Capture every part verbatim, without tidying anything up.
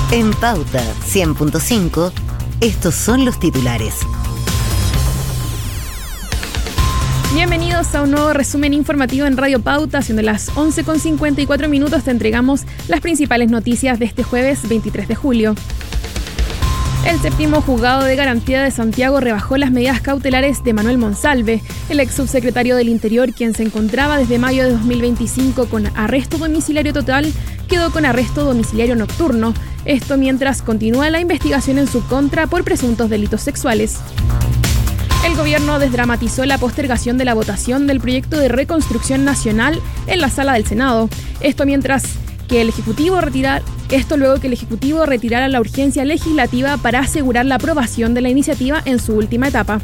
En Pauta cien punto cinco, estos son los titulares. Bienvenidos a un nuevo resumen informativo en Radio Pauta. Siendo las once con cincuenta y cuatro minutos, te entregamos las principales noticias de este jueves veintitrés de julio. El séptimo juzgado de garantía de Santiago rebajó las medidas cautelares de Manuel Monsalve, el ex subsecretario del Interior, quien se encontraba desde mayo de dos mil veinticinco con arresto domiciliario total, quedó con arresto domiciliario nocturno. Esto mientras continúa la investigación en su contra por presuntos delitos sexuales. El gobierno desdramatizó la postergación de la votación del proyecto de reconstrucción nacional en la sala del Senado. Esto mientras que el Ejecutivo retira, esto luego que el Ejecutivo retirara la urgencia legislativa para asegurar la aprobación de la iniciativa en su última etapa.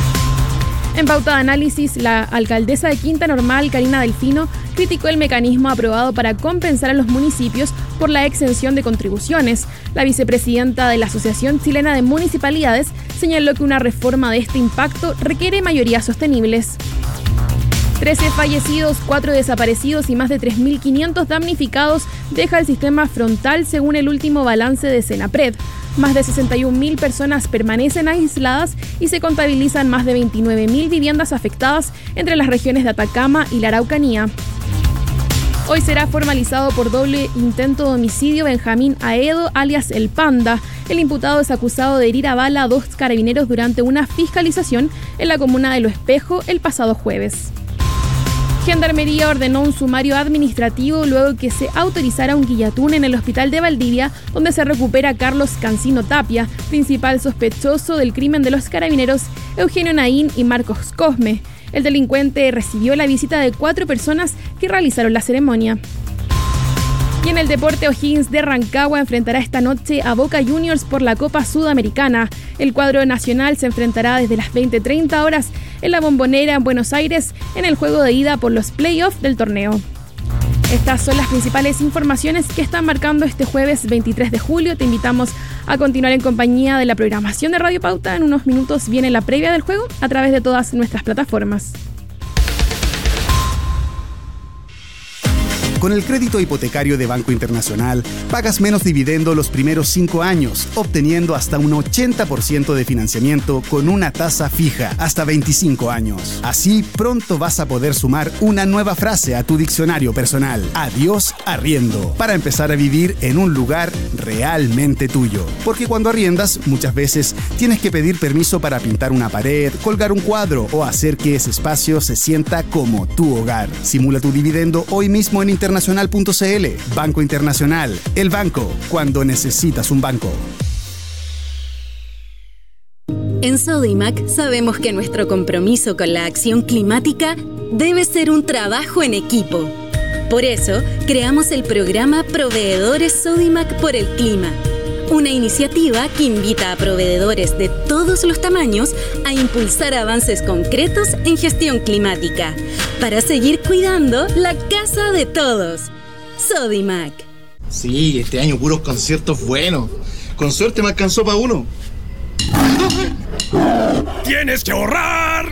En pauta de análisis, la alcaldesa de Quinta Normal, Karina Delfino, criticó el mecanismo aprobado para compensar a los municipios por la exención de contribuciones. La vicepresidenta de la Asociación Chilena de Municipalidades señaló que una reforma de este impacto requiere mayorías sostenibles. trece fallecidos, cuatro desaparecidos y más de tres mil quinientos damnificados deja el sistema frontal según el último balance de Senapred. Más de sesenta y una mil personas permanecen aisladas y se contabilizan más de veintinueve mil viviendas afectadas entre las regiones de Atacama y la Araucanía. Hoy será formalizado por doble intento de homicidio Benjamín Aedo, alias El Panda. El imputado es acusado de herir a bala a dos carabineros durante una fiscalización en la comuna de Lo Espejo el pasado jueves. Gendarmería ordenó un sumario administrativo luego que se autorizara un guillatún en el hospital de Valdivia, donde se recupera a Carlos Cancino Tapia, principal sospechoso del crimen de los carabineros Eugenio Naín y Marcos Cosme. El delincuente recibió la visita de cuatro personas que realizaron la ceremonia. Y en el deporte, O'Higgins de Rancagua enfrentará esta noche a Boca Juniors por la Copa Sudamericana. El cuadro nacional se enfrentará desde las veinte treinta horas en la Bombonera en Buenos Aires en el juego de ida por los playoffs del torneo. Estas son las principales informaciones que están marcando este jueves veintitrés de julio. Te invitamos a continuar en compañía de la programación de Radio Pauta. En unos minutos viene la previa del juego a través de todas nuestras plataformas. Con el crédito hipotecario de Banco Internacional, pagas menos dividendo los primeros cinco años, obteniendo hasta un ochenta por ciento de financiamiento con una tasa fija, hasta veinticinco años. Así, pronto vas a poder sumar una nueva frase a tu diccionario personal. Adiós arriendo, para empezar a vivir en un lugar realmente tuyo. Porque cuando arriendas, muchas veces tienes que pedir permiso para pintar una pared, colgar un cuadro o hacer que ese espacio se sienta como tu hogar. Simula tu dividendo hoy mismo en Internet. internacional punto c l. Banco Internacional, el banco cuando necesitas un banco. En Sodimac sabemos que nuestro compromiso con la acción climática debe ser un trabajo en equipo. Por eso, creamos el programa Proveedores Sodimac por el Clima, una iniciativa que invita a proveedores de todos los tamaños a impulsar avances concretos en gestión climática para seguir cuidando la casa de todos. Sodimac. Sí, este año puros conciertos buenos. Con suerte me alcanzó para uno. ¡Tienes que ahorrar!